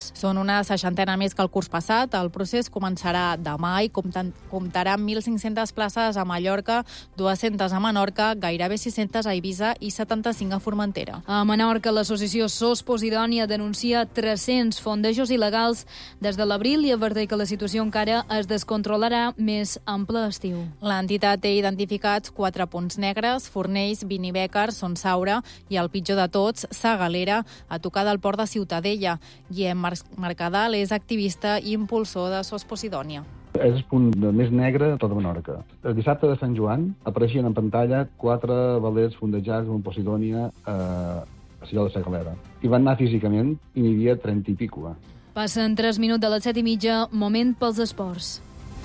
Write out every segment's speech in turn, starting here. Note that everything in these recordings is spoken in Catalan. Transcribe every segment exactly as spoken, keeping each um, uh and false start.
Són una seixantena més que el curs passat. El procés començarà demà i comptarà amb mil cinc-centes places a Mallorca, dues-centes a Menorca, gairebé sis-centes a Eivissa i setanta-cinc a Formentera. A Menorca, l'associació SOS Posidònia denuncia tres-cents fondejos il·legals des de l'abril i averteix que la situació encara es descontrolarà més en ple estiu. L'entitat té identificats quatre punts negres: Fornells, Vinibècar, Son Saura i, el pitjor de tots, Sa Galera, a tocar del port de Ciutadella. Guillem Mercadal és activista i impulsor de SOS Posidònia. És el punt més negre de tota Menorca. El dissabte de Sant Joan apareixien en pantalla quatre velers fondejats amb Posidònia a Salló de Sa Galera. I van anar físicament i n'hi havia trenta i pico. Passen tres minuts de les set i mitja, moment pels esports.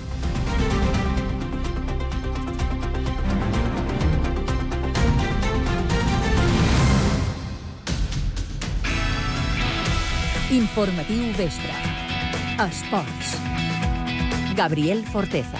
Informatiu Vespre. Esports. Gabriel Forteza.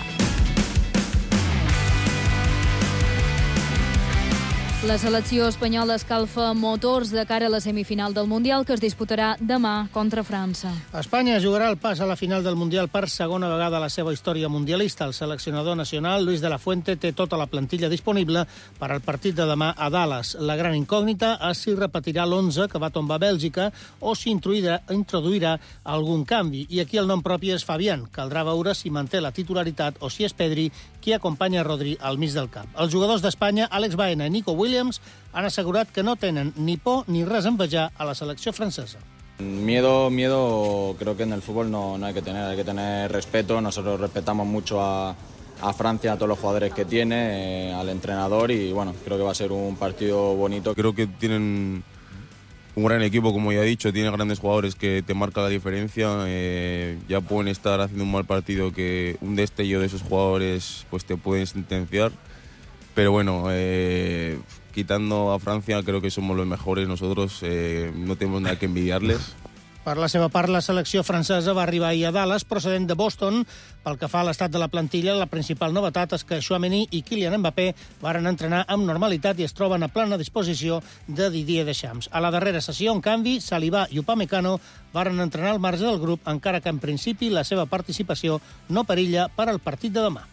La selecció espanyola escalfa motors de cara a la semifinal del Mundial, que es disputarà demà contra França. Espanya jugarà el pas a la final del Mundial per segona vegada a la seva història mundialista. El seleccionador nacional, Luis de la Fuente, té tota la plantilla disponible per al partit de demà a Dallas. La gran incògnita és si repetirà l'onze que va tombar Bèlgica o si introduirà, introduirà algun canvi. I aquí el nom propi és Fabián. Caldrà veure si manté la titularitat o si és Pedri qui acompanya Rodri al mig del camp. Els jugadors d'Espanya, Àlex Baena i Nico Williams, han assegurat que no tenen ni por ni res a envejar a la selecció francesa. Miedo, miedo creo que en el fútbol no, no hay que tener, hay que tener respeto. Nosotros respetamos mucho a, a Francia, a todos los jugadores que tiene, eh, al entrenador, y bueno, creo que va a ser un partido bonito. Creo que tienen un gran equipo, como ya he dicho, tiene grandes jugadores que te marcan la diferencia. Eh, ya pueden estar haciendo un mal partido que un destello de esos jugadores pues te pueden sentenciar. Pero bueno, eh, quitando a Francia, creo que somos los mejores. Nosotros eh, no tenemos nada que envidiarles. Per la seva part, la selecció francesa va arribar ahir a Dallas, procedent de Boston. Pel que fa a l'estat de la plantilla, la principal novetat és que Tchouaméni i Kylian Mbappé varen entrenar amb normalitat i es troben a plena disposició de Didier Deschamps. A la darrera sessió, en canvi, Saliba i Upamecano varen entrenar al marge del grup, encara que en principi la seva participació no perilla per al partit de demà.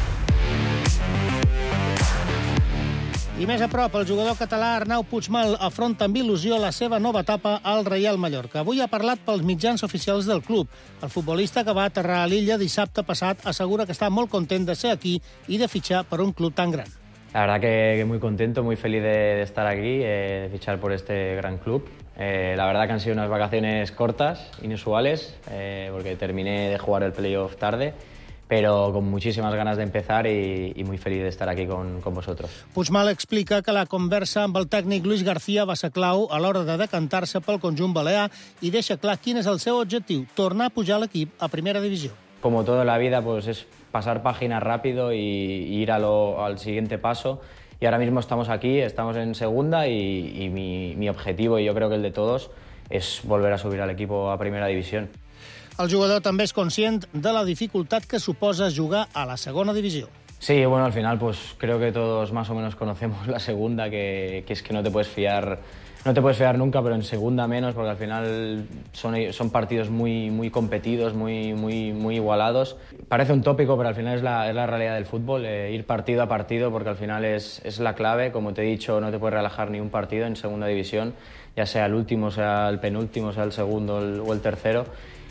I més a prop, el jugador català Arnau Puigmal afronta amb il·lusió la seva nova etapa al Reial Mallorca. Avui ha parlat pels mitjans oficials del club. El futbolista, que va aterrar a l'illa dissabte passat, assegura que està molt content de ser aquí i de fitxar per un club tan gran. La verdad que, que muy contento, muy feliz de, de estar aquí, eh, de fichar por este gran club. Eh, la verdad que han sido unas vacaciones cortas, inusuales, eh, porque terminé de jugar el playoff tarde, pero con muchísimas ganas de empezar y, y muy feliz de estar aquí con, con vosotros. Puigmal explica que la conversa amb el tècnic Luis García va ser clau a l'hora de decantar-se pel conjunt balear i deixa clar quin és el seu objectiu: tornar a pujar l'equip a primera divisió. Como todo en la vida, pues es pasar página rápido y, y ir a lo, al siguiente paso. Y ahora mismo estamos aquí, estamos en segunda y, y mi, mi objetivo, y yo creo que el de todos, es volver a subir al equipo a primera división. El jugador també és conscient de la dificultat que suposa jugar a la segona divisió. Sí, bueno, al final pues creo que todos más o menos conocemos la segunda, que, que es que no te puedes fiar, no te puedes fiar nunca, pero en segunda menos, porque al final son, son partidos muy, muy competidos, muy, muy, muy igualados. Parece un tópico, pero al final es la, es la realidad del fútbol, eh, ir partido a partido, porque al final es, es la clave. Como te he dicho, no te puedes relajar ni un partido en segunda división, ya sea el último, sea el penúltimo, sea el segundo el, o el tercero.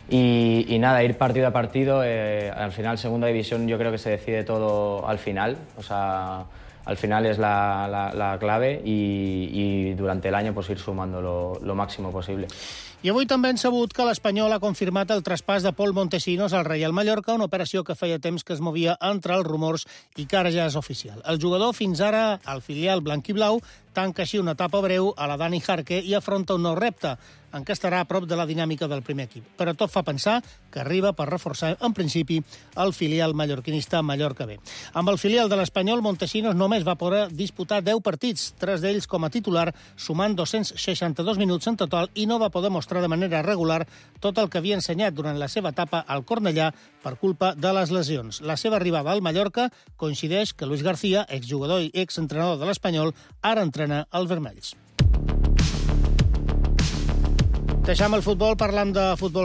Y, y nada, ir partido a partido, eh, al final segunda división yo creo que se decide todo al final, o sea, al final es la, la, la clave y, y durante el año pues ir sumando lo, lo máximo posible. I avui també hem sabut que l'Espanyol ha confirmat el traspàs de Pol Montesinos al Reial Mallorca, una operació que feia temps que es movia entre els rumors i que ara ja és oficial. El jugador, fins ara al filial blanquiblau, tanca així una etapa breu a la Dani Jarque i afronta un nou repte, en què estarà a prop de la dinàmica del primer equip. Però tot fa pensar que arriba per reforçar, en principi, el filial mallorquinista Mallorca B. Amb el filial de l'Espanyol, Montesinos només va poder disputar deu partits, tres d'ells com a titular, sumant dos-cents seixanta-dos minuts en total, i no va poder mostrar de manera regular tot el que havia ensenyat durant la seva etapa al Cornellà per culpa de les lesions. La seva arribada al Mallorca coincideix que Luis García, exjugador i exentrenador de l'Espanyol, ara entrena els vermells. Deixem el futbol, parlant de futbol